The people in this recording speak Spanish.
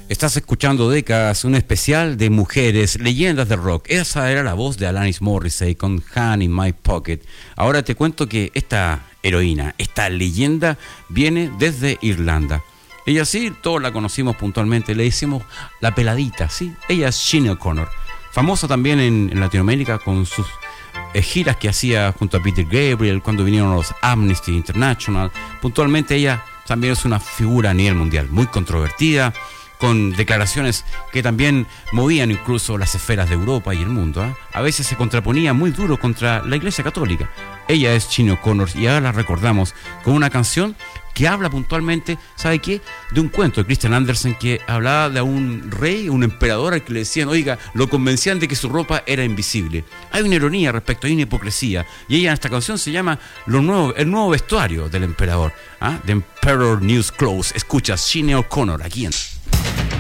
Estás escuchando Décadas, un especial de mujeres, leyendas del rock. Esa era la voz de Alanis Morissette con Hand in My Pocket. Ahora te cuento que esta heroína, esta leyenda, viene desde Irlanda. Ella sí, todos la conocimos puntualmente, le decimos la peladita, ¿sí? Ella es Sinéad O'Connor, famosa también en Latinoamérica con sus giras que hacía junto a Peter Gabriel cuando vinieron los Amnesty International. Puntualmente ella también es una figura a nivel mundial, muy controvertida, con declaraciones que también movían incluso las esferas de Europa y el mundo, ¿eh? A veces se contraponía muy duro contra la Iglesia Católica. Ella es Sinéad O'Connor y ahora la recordamos con una canción que habla puntualmente, ¿sabe qué? De un cuento de Christian Andersen que hablaba de un rey, un emperador al que le decían, oiga, lo convencían de que su ropa era invisible. Hay una ironía respecto, hay una hipocresía. Y ella en esta canción se llama el nuevo vestuario del emperador, ¿ah? The Emperor News Clothes. Escucha Sinéad O'Connor aquí en